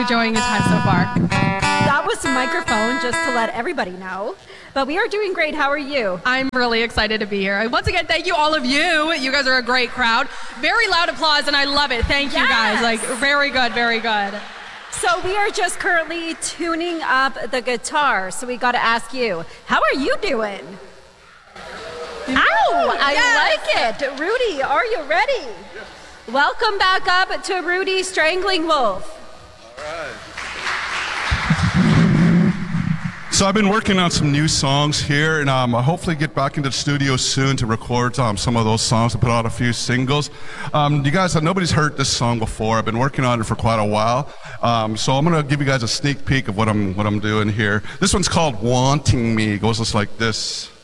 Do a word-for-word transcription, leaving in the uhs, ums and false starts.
enjoying your time so far? That was the microphone, just to let everybody know. But we are doing great. How are you? I'm really excited to be here. Once again, thank you all of you. You guys are a great crowd. Very loud applause, and I love it. Thank you Yes. guys. Like, very good, very good. So we are just currently tuning up the guitar. So we got to ask you, how are you doing? Ow! I Yes. like it. Rudy, are you ready? Welcome back up to Rudy Strangling Wolf. So I've been working on some new songs here, and um, I'll hopefully get back into the studio soon to record um, some of those songs and put out a few singles. Um, you guys, nobody's heard this song before. I've been working on it for quite a while, um, so I'm gonna give you guys a sneak peek of what I'm what I'm doing here. This one's called "Wanting Me." It goes just like this.